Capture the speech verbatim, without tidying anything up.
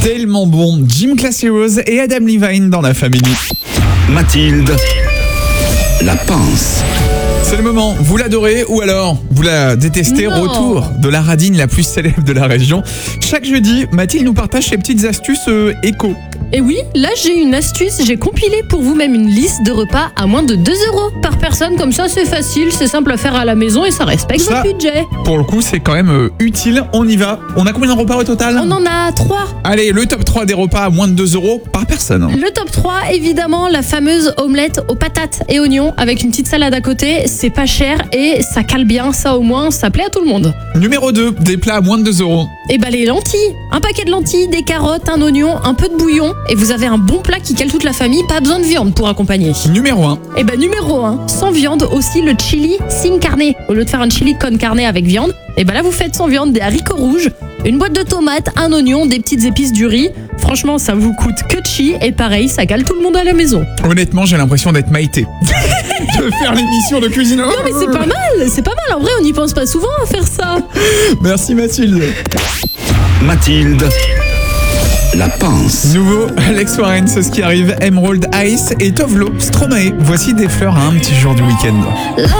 Tellement bon. Gym Class Heroes et Adam Levine dans la famille. Mathilde, la pince. C'est le moment, vous l'adorez ou alors vous la détestez. Non. Retour de la radine la plus célèbre de la région. Chaque jeudi, Mathilde nous partage ses petites astuces euh, éco. Et oui, là j'ai une astuce, j'ai compilé pour vous-même une liste de repas à moins de deux euros par personne, comme ça c'est facile, c'est simple à faire à la maison et ça respecte Ça, votre budget. Pour le coup, c'est quand même euh, utile. On y va. On a combien de repas au total? On en a trois. Allez, le top trois des repas à moins de deux euros par personne. Le top trois, évidemment, la fameuse omelette aux patates et oignons avec une petite salade à côté, c'est pas cher et ça cale bien, ça au moins, ça plaît à tout le monde. Numéro deux, des plats à moins de deux euros. Et bah les lentilles, un paquet de lentilles, des carottes, un oignon, un peu de bouillon et vous avez un bon plat qui cale toute la famille, pas besoin de viande pour accompagner. Numéro un. Et bah numéro un, sans viande aussi le chili sin carne. Au lieu de faire un chili con carne avec viande, et bah là vous faites sans viande des haricots rouges, une boîte de tomates, un oignon, des petites épices du riz. Franchement, ça vous coûte que de chi et pareil, ça cale tout le monde à la maison. Honnêtement, j'ai l'impression d'être Maïté. De faire l'émission de cuisine. Non mais c'est pas mal, c'est pas mal. En vrai, on n'y pense pas souvent à faire ça. Merci Mathilde. Mathilde, la pince. Nouveau, Alex Warren, c'est ce qui arrive. Emerald Ice et Tovlo Stromae. Voici des fleurs à un petit jour du week-end.